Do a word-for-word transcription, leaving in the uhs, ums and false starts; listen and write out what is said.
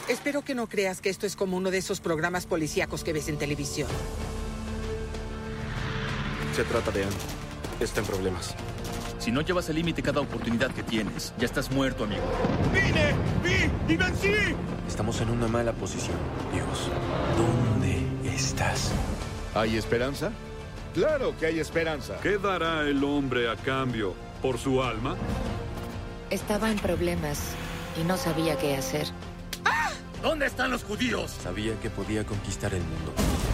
Espero que no creas que esto es como uno de esos programas policíacos que ves en televisión. Se trata de Anne. Está en problemas. Si no llevas al límite cada oportunidad que tienes, ya estás muerto, amigo. ¡Vine! ¡Vi! ¡Y vencí! Estamos en una mala posición. Dios, ¿dónde estás? ¿Hay esperanza? Claro que hay esperanza. ¿Qué dará el hombre a cambio? ¿Por su alma? Estaba en problemas y no sabía qué hacer. ¿Dónde están los judíos? Sabía que podía conquistar el mundo.